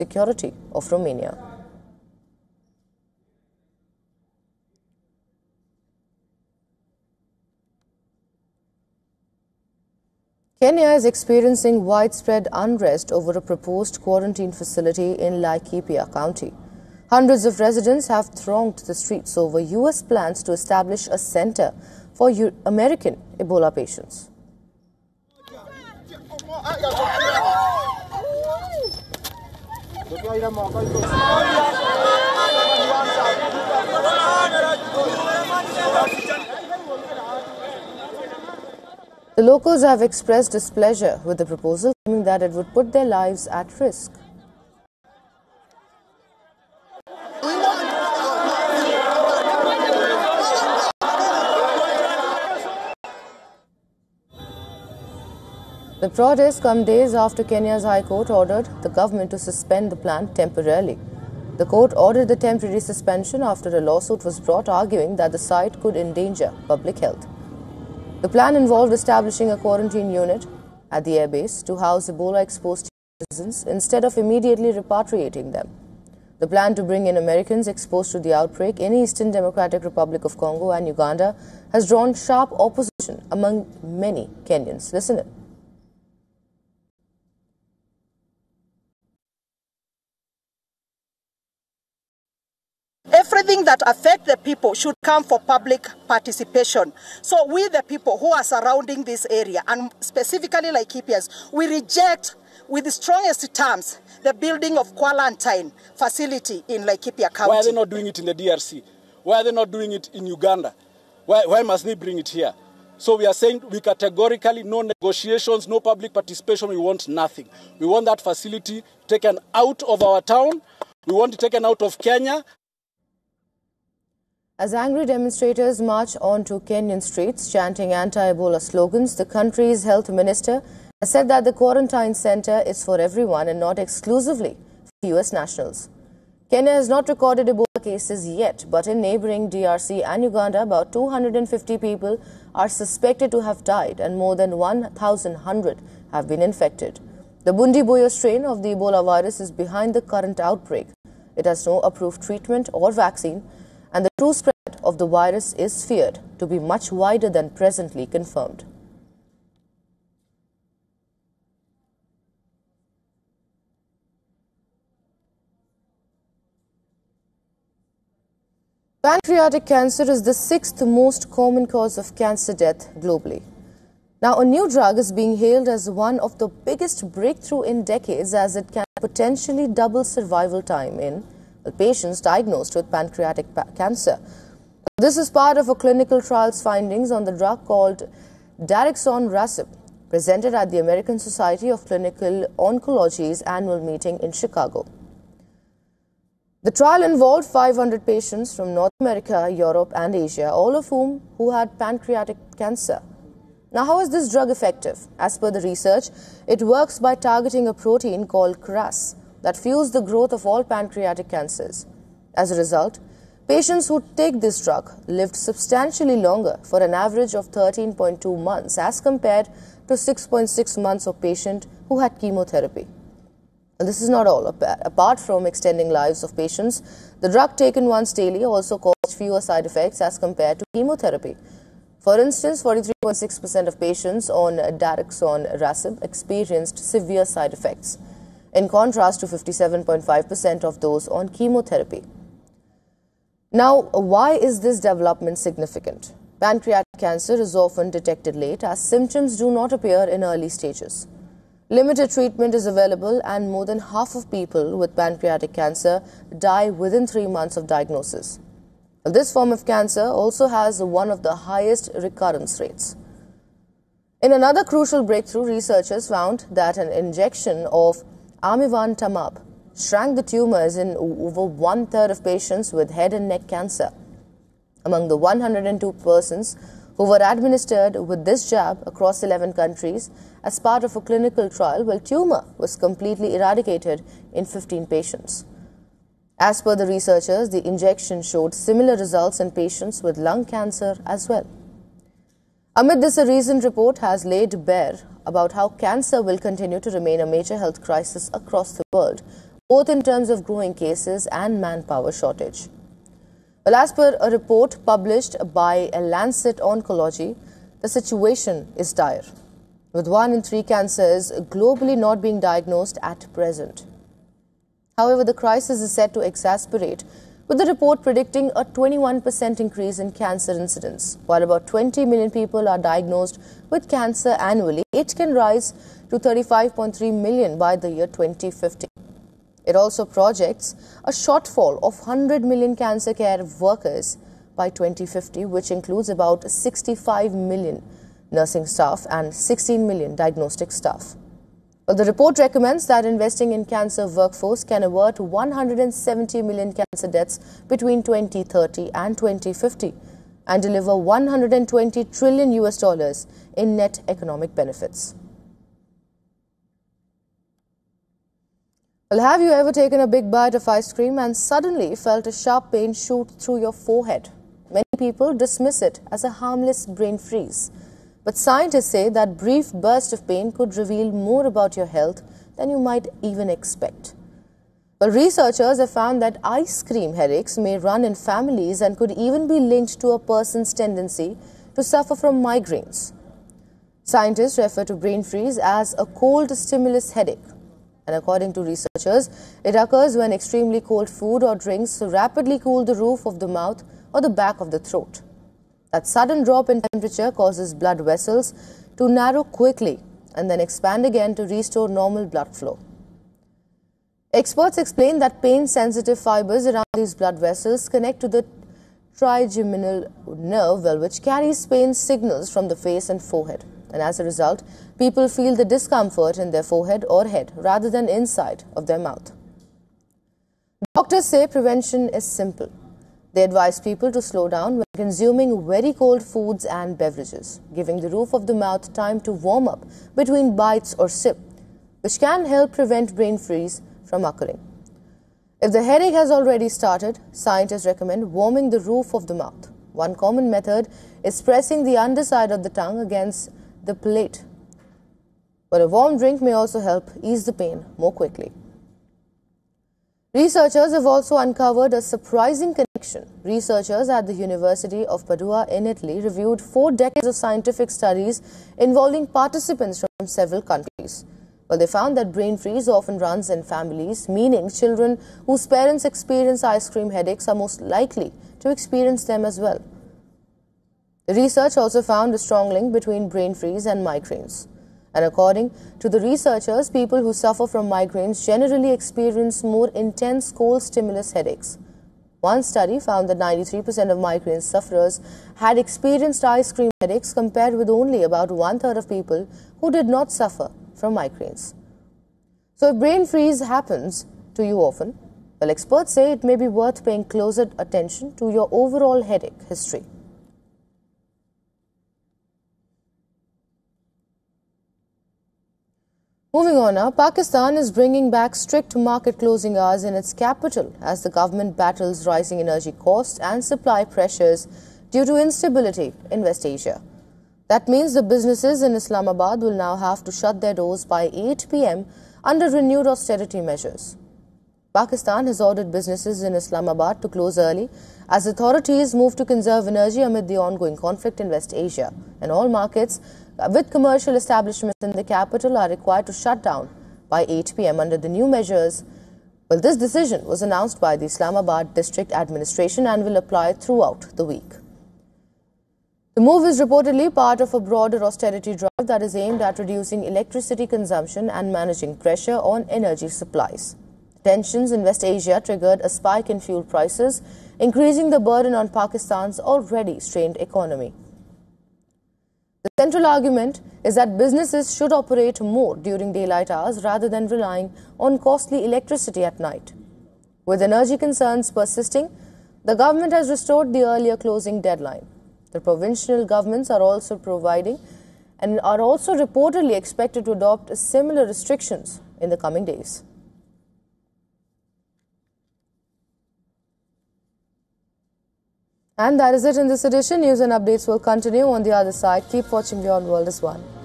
security of Romania. Kenya is experiencing widespread unrest over a proposed quarantine facility in Laikipia County. Hundreds of residents have thronged the streets over U.S. plans to establish a center for American Ebola patients. The locals have expressed displeasure with the proposal, claiming that it would put their lives at risk. The protests come days after Kenya's High Court ordered the government to suspend the plan temporarily. The court ordered the temporary suspension after a lawsuit was brought arguing that the site could endanger public health. The plan involved establishing a quarantine unit at the airbase to house Ebola-exposed citizens instead of immediately repatriating them. The plan to bring in Americans exposed to the outbreak in Eastern Democratic Republic of Congo and Uganda has drawn sharp opposition among many Kenyans. Listen in. Everything that affects the people should come for public participation. So we, the people who are surrounding this area, and specifically Laikipians, we reject with the strongest terms the building of quarantine facility in Laikipia County. Why are they not doing it in the DRC? Why are they not doing it in Uganda? Why must they bring it here? So we are saying we categorically, no negotiations, no public participation, we want nothing. We want that facility taken out of our town. We want it taken out of Kenya. As angry demonstrators march onto Kenyan streets chanting anti-Ebola slogans, the country's health minister has said that the quarantine center is for everyone and not exclusively for U.S. nationals. Kenya has not recorded Ebola cases yet, but in neighboring DRC and Uganda, about 250 people are suspected to have died and more than 1,100 have been infected. The Bundibugyo strain of the Ebola virus is behind the current outbreak. It has no approved treatment or vaccine, and the true spread of the virus is feared to be much wider than presently confirmed. Pancreatic cancer is the 6th most common cause of cancer death globally. Now, a new drug is being hailed as one of the biggest breakthrough in decades, as it can potentially double survival time in patients diagnosed with pancreatic cancer. This is part of a clinical trial's findings on the drug called daraxonrasib, presented at the American Society of Clinical Oncology's annual meeting in Chicago. The trial involved 500 patients from North America, Europe and Asia, all of whom had pancreatic cancer. Now, how is this drug effective? As per the research, it works by targeting a protein called KRAS that fuels the growth of all pancreatic cancers. As a result, patients who take this drug lived substantially longer, for an average of 13.2 months as compared to 6.6 months of patients who had chemotherapy. And this is not all. Apart from extending lives of patients, the drug taken once daily also caused fewer side effects as compared to chemotherapy. For instance, 43.6% of patients on daraxonrasib experienced severe side effects, in contrast to 57.5% of those on chemotherapy. Now, why is this development significant? Pancreatic cancer is often detected late, as symptoms do not appear in early stages. Limited treatment is available, and more than half of people with pancreatic cancer die within 3 months of diagnosis. This form of cancer also has one of the highest recurrence rates. In another crucial breakthrough, researchers found that an injection of amivantamab shrank the tumors in over 1/3 of patients with head and neck cancer. Among the 102 persons who were administered with this jab across 11 countries as part of a clinical trial, tumor was completely eradicated in 15 patients. As per the researchers, the injection showed similar results in patients with lung cancer as well. Amid this, a recent report has laid bare about how cancer will continue to remain a major health crisis across the world, both in terms of growing cases and manpower shortage. Well, as per a report published by Lancet Oncology, the situation is dire, with 1 in 3 cancers globally not being diagnosed at present. However, the crisis is set to exacerbate, with the report predicting a 21% increase in cancer incidence. While about 20 million people are diagnosed with cancer annually, it can rise to 35.3 million by the year 2050. It also projects a shortfall of 100 million cancer care workers by 2050, which includes about 65 million nursing staff and 16 million diagnostic staff. The report recommends that investing in cancer workforce can avert 170 million cancer deaths between 2030 and 2050 and deliver $120 trillion in net economic benefits. Well, have you ever taken a big bite of ice cream and suddenly felt a sharp pain shoot through your forehead? Many people dismiss it as a harmless brain freeze. But scientists say that brief burst of pain could reveal more about your health than you might even expect. Well, researchers have found that ice cream headaches may run in families and could even be linked to a person's tendency to suffer from migraines. Scientists refer to brain freeze as a cold stimulus headache. And according to researchers, it occurs when extremely cold food or drinks rapidly cool the roof of the mouth or the back of the throat. That sudden drop in temperature causes blood vessels to narrow quickly and then expand again to restore normal blood flow. Experts explain that pain-sensitive fibers around these blood vessels connect to the trigeminal nerve, which carries pain signals from the face and forehead. And as a result, people feel the discomfort in their forehead or head rather than inside of their mouth. Doctors say prevention is simple. They advise people to slow down when consuming very cold foods and beverages, giving the roof of the mouth time to warm up between bites or sip, which can help prevent brain freeze from occurring. If the headache has already started, scientists recommend warming the roof of the mouth. One common method is pressing the underside of the tongue against the palate. But a warm drink may also help ease the pain more quickly. Researchers have also uncovered a surprising connection. Researchers at the University of Padua in Italy reviewed 4 decades of scientific studies involving participants from several countries. Well, they found that brain freeze often runs in families, meaning children whose parents experience ice cream headaches are most likely to experience them as well. The research also found a strong link between brain freeze and migraines. And according to the researchers, people who suffer from migraines generally experience more intense cold stimulus headaches. One study found that 93% of migraine sufferers had experienced ice cream headaches, compared with only about 1/3 of people who did not suffer from migraines. So if brain freeze happens to you often, well, experts say it may be worth paying closer attention to your overall headache history. Moving on now, Pakistan is bringing back strict market closing hours in its capital as the government battles rising energy costs and supply pressures due to instability in West Asia. That means the businesses in Islamabad will now have to shut their doors by 8 p.m. under renewed austerity measures. Pakistan has ordered businesses in Islamabad to close early as authorities move to conserve energy amid the ongoing conflict in West Asia, and all markets with commercial establishments in the capital are required to shut down by 8 p.m. under the new measures. Well, this decision was announced by the Islamabad District Administration and will apply throughout the week. The move is reportedly part of a broader austerity drive that is aimed at reducing electricity consumption and managing pressure on energy supplies. Tensions in West Asia triggered a spike in fuel prices, increasing the burden on Pakistan's already strained economy. The central argument is that businesses should operate more during daylight hours rather than relying on costly electricity at night. With energy concerns persisting, the government has restored the earlier closing deadline. The provincial governments are also reportedly expected to adopt similar restrictions in the coming days. And that is it in this edition. News and updates will continue on the other side. Keep watching Beyond World is One.